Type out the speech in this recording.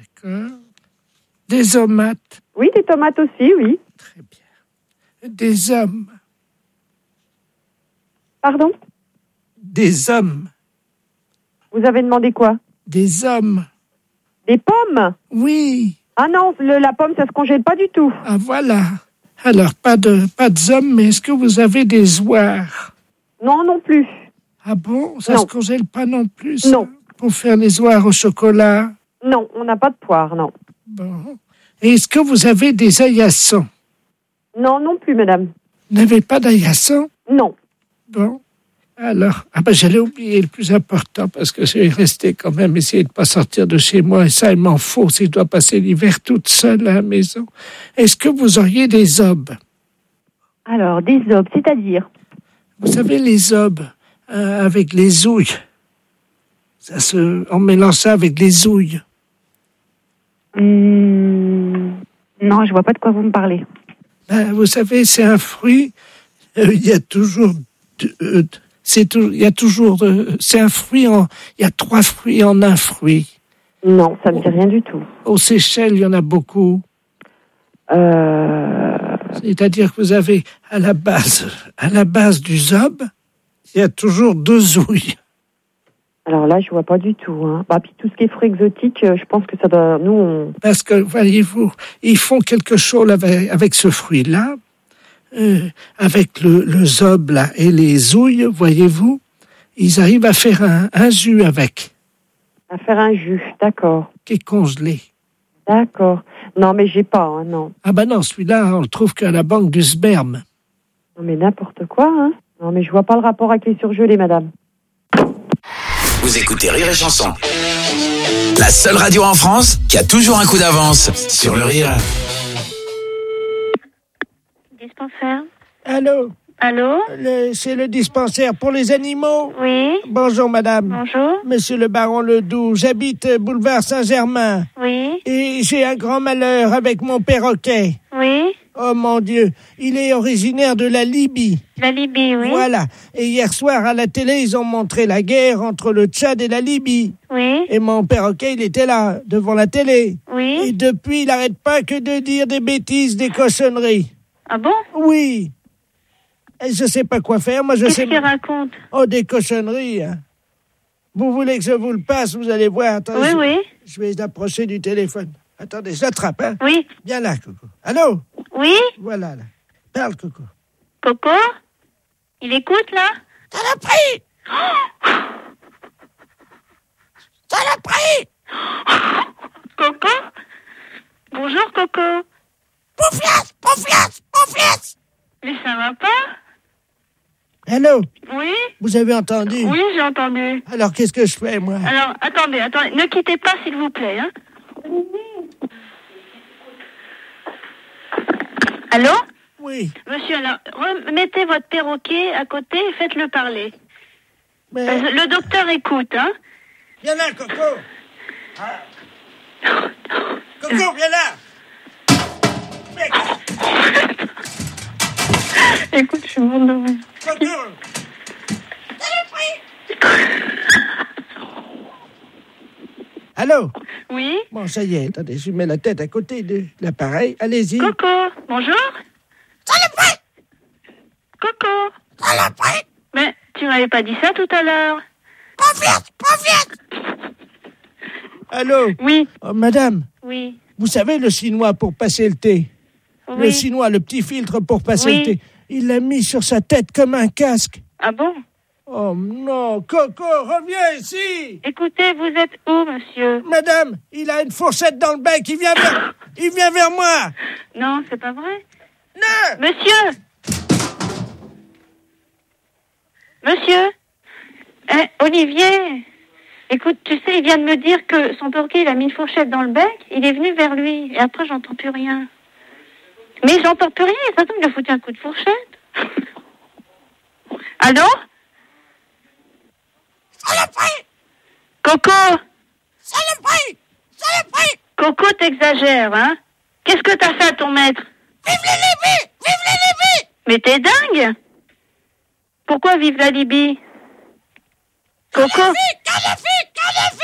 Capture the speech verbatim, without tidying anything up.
D'accord. Des tomates. Oui, des tomates aussi, oui. Très bien. Des hommes. Pardon? Des hommes. Vous avez demandé quoi? Des hommes. Des pommes? Oui. Ah non, le, la pomme, ça se congèle pas du tout. Ah voilà. Alors, pas de pas de hommes, mais est-ce que vous avez des oies? Non, non plus. Ah bon? Ça Non. se congèle pas non plus? Ça, Non. pour faire les oies au chocolat? Non, on n'a pas de poire, non. Bon. Et est-ce que vous avez des aillassons? Non, non plus, madame. Vous n'avez pas d'aillassons? Non. Bon. Alors, ah ben j'allais oublier le plus important parce que je vais rester quand même essayer de pas sortir de chez moi et ça, il m'en faut si je dois passer l'hiver toute seule à la maison. Est-ce que vous auriez des obes? Alors, des obes, c'est-à-dire? Vous savez, les obes euh, avec les ouilles. Ça se, on mélange ça avec les ouilles. Hum, non, je vois pas de quoi vous me parlez. Ben, vous savez, c'est un fruit. euh, Il y a toujours, de- euh, c'est tout, il y a toujours, de- c'est un fruit en, il y a trois fruits en un fruit. Non, ça me dit rien du tout. Aux Seychelles, il y en a beaucoup. Euh... C'est-à-dire que vous avez à la base, à la base du zob, il y a toujours deux ouilles. Alors là, je vois pas du tout. Hein. Bah, puis tout ce qui est fruits exotiques, euh, je pense que ça doit... Nous, on... Parce que, voyez-vous, ils font quelque chose avec, avec ce fruit-là, euh, avec le, le zob là, et les ouilles, voyez-vous, ils arrivent à faire un, un jus avec, à faire un jus, d'accord. qui est congelé. D'accord. Non, mais j'ai pas, hein, non. Ah ben non, celui-là, on le trouve qu'à la banque du sperme. Non, mais n'importe quoi, hein. Non, mais je vois pas le rapport avec les surgelés, madame. Vous écoutez Rire et Chanson. La seule radio en France qui a toujours un coup d'avance sur le rire. Dispensaire. Allô, Allô? le- c'est le dispensaire pour les animaux. Oui. Bonjour madame. Bonjour. Monsieur le baron Ledoux, j'habite euh, boulevard Saint-Germain. Oui. Et j'ai un grand malheur avec mon perroquet. Oui. Oh mon Dieu, il est originaire de la Libye. La Libye, oui. Voilà. Et hier soir à la télé, ils ont montré la guerre entre le Tchad et la Libye. Oui. Et mon perroquet, il était là, devant la télé. Et Oui. depuis, il n'arrête pas que de dire des bêtises, des cochonneries. Ah bon? Oui. Et je sais pas quoi faire, moi je Qu'est-ce sais... qu'il raconte? Oh, des cochonneries, hein. Vous voulez que je vous le passe, vous allez voir. Attendez, Oui, je... oui. Je vais approcher du téléphone. Attendez, j'attrape, hein. Oui. Viens là, Coco. Allô? Oui. Voilà, là. Parle, Coco. Coco? Il écoute, là? Ça l'a pris! Ça l'a pris! Coco? Bonjour, Coco. Pouflasse! Pouflasse! Pouflasse! Mais ça va pas? Allô? Oui. Vous avez entendu? Oui, j'ai entendu. Alors, qu'est-ce que je fais, moi? Alors, attendez, attendez. Ne quittez pas, s'il vous plaît, hein. Allô? Oui. Monsieur, alors, remettez votre perroquet à côté et faites-le parler. Mais... Euh, Le docteur écoute, hein. Viens là, Coco! Ah. Coco, viens là! Mais... Écoute, je suis morte de rire. Coco! Ça l'a pris! Allô? Oui? Bon, ça y est, attendez, je mets la tête à côté de l'appareil. Allez-y. Coco, bonjour? Ça l'a pris! Coco? Ça l'a pris! Mais tu m'avais pas dit ça tout à l'heure. Pas vite! Pas vite! Allô? Oui, Oh, madame, oui, vous savez le chinois pour passer le thé? Le oui. chinois, le petit filtre pour passer Oui. le thé. Il l'a mis sur sa tête comme un casque. Ah bon? Oh non, Coco, reviens ici! Écoutez, vous êtes où, monsieur? Madame, il a une fourchette dans le bec, il vient vers, il vient vers moi! Non, c'est pas vrai. Non! Monsieur! Monsieur? Hein, Olivier? Écoute, tu sais, il vient de me dire que son perroquet, il a mis une fourchette dans le bec, il est venu vers lui, et après, j'entends plus rien. Mais j'entends plus rien, ça tombe, il a foutu un coup de fourchette. Allô? Ça l'a pris! Coco? Ça l'a pris! Ça l'a pris! Coco, t'exagères, hein? Qu'est-ce que t'as fait à ton maître? Vive la Libye! Vive la Libye! Mais t'es dingue? Pourquoi vive la Libye? Coco? Kadhafi! Kadhafi! Kadhafi!